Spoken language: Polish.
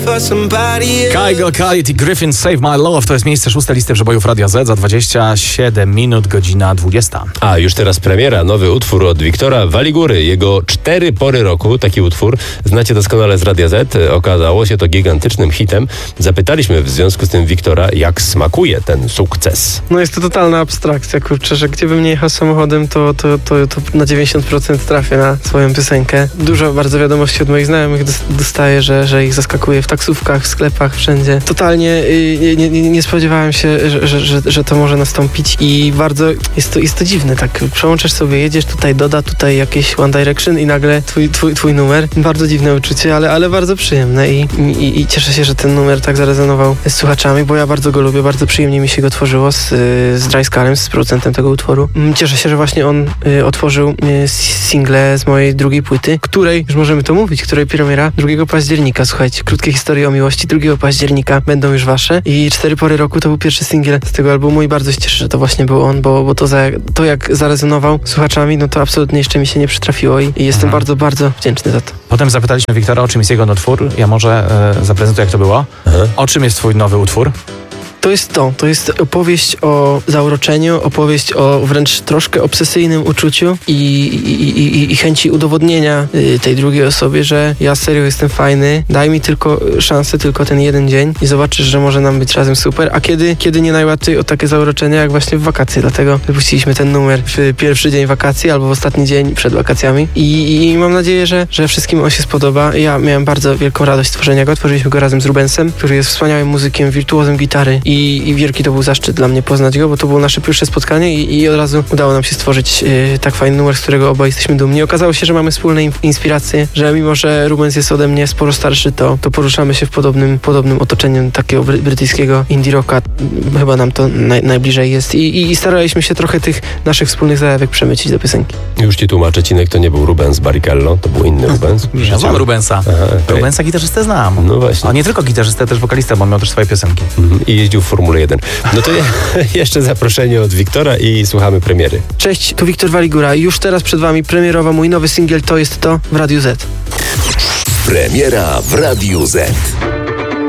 Kyle Khalid i Griffin Save My Love to jest miejsce 6 listy przebojów Radia Z za 27 minut, godzina 20. A już teraz premiera, nowy utwór od Wiktora Waligury. Jego 4 pory roku, taki utwór, znacie doskonale z Radia Z. Okazało się to gigantycznym hitem. Zapytaliśmy w związku z tym Wiktora, jak smakuje ten sukces. No jest to totalna abstrakcja, kurczę, że gdzie bym nie jechał samochodem, to na 90% trafię na swoją piosenkę. Dużo bardzo wiadomości od moich znajomych dostaję, że ich zaskakuje w taksówkach, w sklepach, wszędzie. Totalnie nie spodziewałem się, że to może nastąpić i bardzo jest to dziwne, tak przełączasz sobie, jedziesz tutaj, doda tutaj jakieś One Direction i nagle twój numer. Bardzo dziwne uczucie, ale bardzo przyjemne i cieszę się, że ten numer tak zarezonował z słuchaczami, bo ja bardzo go lubię, bardzo przyjemnie mi się go tworzyło z Dry Scarem, z producentem tego utworu. Cieszę się, że właśnie on otworzył single z mojej drugiej płyty, której, już możemy to mówić, której premiera 2 października, słuchajcie, krótkie historie o miłości 2 października będą już wasze i 4 pory roku to był pierwszy singiel z tego albumu i bardzo się cieszę, że to właśnie był on, bo to jak zarezonował z słuchaczami, no to absolutnie jeszcze mi się nie przytrafiło i jestem bardzo, bardzo wdzięczny za to. Potem zapytaliśmy Wiktora, o czym jest jego nowy utwór. Ja może zaprezentuję, jak to było. O czym jest twój nowy utwór? To jest opowieść o zauroczeniu, opowieść o wręcz troszkę obsesyjnym uczuciu i chęci udowodnienia tej drugiej osobie, że ja serio jestem fajny, daj mi tylko szansę, tylko ten jeden dzień i zobaczysz, że może nam być razem super. A kiedy nie najłatwiej o takie zauroczenia, jak właśnie w wakacje, dlatego wypuściliśmy ten numer w pierwszy dzień wakacji albo w ostatni dzień przed wakacjami i mam nadzieję, że wszystkim on się spodoba. Ja miałem bardzo wielką radość tworzenia go, tworzyliśmy go razem z Rubensem, który jest wspaniałym muzykiem, wirtuozem gitary i wielki to był zaszczyt dla mnie poznać go, bo to było nasze pierwsze spotkanie i od razu udało nam się stworzyć tak fajny numer, z którego oboje jesteśmy dumni. Okazało się, że mamy wspólne inspiracje, że mimo, że Rubens jest ode mnie sporo starszy, to poruszamy się w podobnym otoczeniu takiego brytyjskiego indie rocka. Chyba nam to najbliżej jest i staraliśmy się trochę tych naszych wspólnych zajawek przemycić do piosenki. Już ci tłumaczę, Cinek, to nie był Rubens Barrichello, to był inny Rubens. Ja znam Rubensa. Rubensa gitarzystę znam. No właśnie. A nie tylko gitarzystę, też wokalista, bo on miał też swoje piosenki. I jeździł w Formule 1. No to jeszcze zaproszenie od Wiktora i słuchamy premiery. Cześć, tu Wiktor Waligura. Już teraz przed wami premierowa mój nowy singiel To jest to w Radiu Z. Premiera w Radiu Z.